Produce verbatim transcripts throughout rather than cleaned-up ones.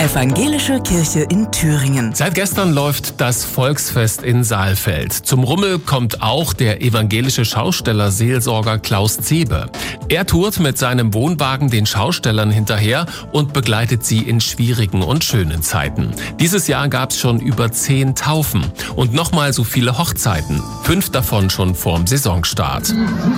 Evangelische Kirche in Thüringen. Seit gestern läuft das Volksfest in Saalfeld. Zum Rummel kommt auch der evangelische Schausteller-Seelsorger Klaus Zebe. Er tourt mit seinem Wohnwagen den Schaustellern hinterher und begleitet sie in schwierigen und schönen Zeiten. Dieses Jahr gab es schon über zehn Taufen und nochmal so viele Hochzeiten. Fünf davon schon vorm Saisonstart.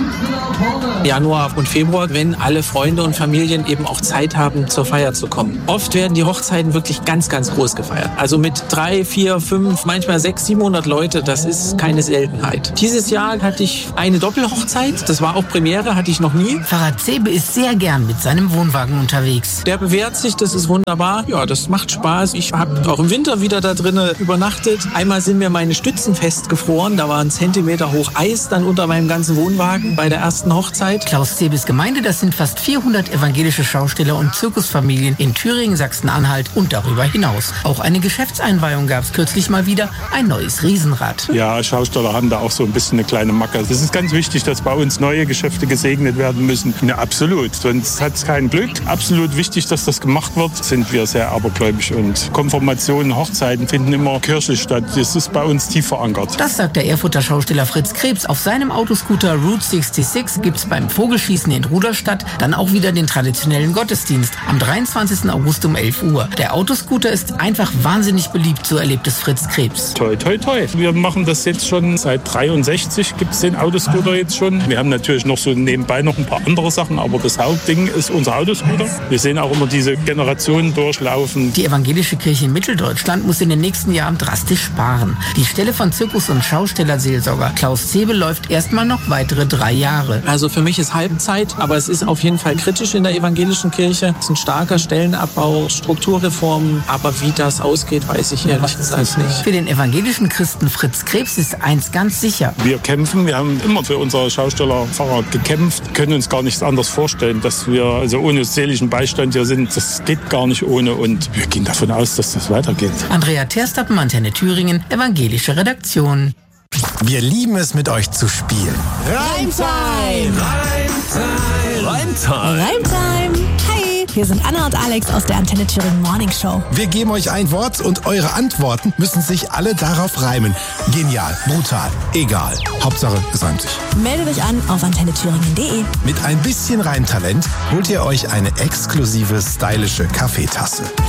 Januar und Februar, wenn alle Freunde und Familien eben auch Zeit haben, zur Feier zu kommen. Oft werden die Hochzeiten wirklich ganz, ganz groß gefeiert. Also mit drei, vier, fünf, manchmal sechs, siebenhundert Leute, das ist keine Seltenheit. Dieses Jahr hatte ich eine Doppelhochzeit, das war auch Premiere, hatte ich noch nie. Pfarrer Zebe ist sehr gern mit seinem Wohnwagen unterwegs. Der bewährt sich, das ist wunderbar. Ja, das macht Spaß. Ich habe auch im Winter wieder da drinnen übernachtet. Einmal sind mir meine Stützen festgefroren, da war ein Zentimeter hoch Eis dann unter meinem ganzen Wohnwagen bei der ersten Hochzeit. Klaus Zebes Gemeinde, das sind fast vierhundert evangelische Schausteller und Zirkusfamilien in Thüringen, Sachsen-Anhalt und darüber hinaus. Auch eine Geschäftseinweihung gab es kürzlich mal wieder, ein neues Riesenrad. Ja, Schausteller haben da auch so ein bisschen eine kleine Macke. Es ist ganz wichtig, dass bei uns neue Geschäfte gesegnet werden müssen. Ja, absolut, sonst hat es kein Glück. Absolut wichtig, dass das gemacht wird. Sind wir sehr abergläubisch und Konfirmationen, Hochzeiten finden immer kirchlich statt. Das ist bei uns tief verankert. Das sagt der Erfurter Schausteller Fritz Krebs. Auf seinem Autoscooter Route sechsundsechzig gibt es beim Vogelschießen in Ruderstadt dann auch wieder den traditionellen Gottesdienst am dreiundzwanzigsten August um elf Uhr. Der Autoscooter ist einfach wahnsinnig beliebt, so erlebt es Fritz Krebs. Toi, toi, toi. Wir machen das jetzt schon seit dreiundsechzig, gibt es den Autoscooter jetzt schon. Wir haben natürlich noch so nebenbei noch ein paar andere Sachen, aber das Hauptding ist unser Autoscooter. Wir sehen auch immer diese Generationen durchlaufen. Die evangelische Kirche in Mitteldeutschland muss in den nächsten Jahren drastisch sparen. Die Stelle von Zirkus- und Schaustellerseelsorger Klaus Zebe läuft erstmal noch weitere drei Jahre. Also für mich ist Halbzeit, aber es ist auf jeden Fall kritisch in der evangelischen Kirche. Es ist ein starker Stellenabbau, Strukturreformen, aber wie das ausgeht, weiß ich ehrlich gesagt nicht. Für den evangelischen Christen Fritz Krebs ist eins ganz sicher. Wir kämpfen, wir haben immer für unsere Schaustellerpfarrer gekämpft, können uns gar nichts anderes vorstellen, dass wir also ohne seelischen Beistand hier sind. Das geht gar nicht ohne und wir gehen davon aus, dass das weitergeht. Andrea Terstappen, Antenne Thüringen, evangelische Redaktion. Wir lieben es, mit euch zu spielen. Reimtime! Reimtime! Reimtime! Reimtime! Hi, hier sind Anna und Alex aus der Antenne Thüringen Morning Show. Wir geben euch ein Wort und eure Antworten müssen sich alle darauf reimen. Genial, brutal, egal. Hauptsache, es reimt sich. Meldet euch an auf antenne thüringen punkt de. Mit ein bisschen Reimtalent holt ihr euch eine exklusive, stylische Kaffeetasse.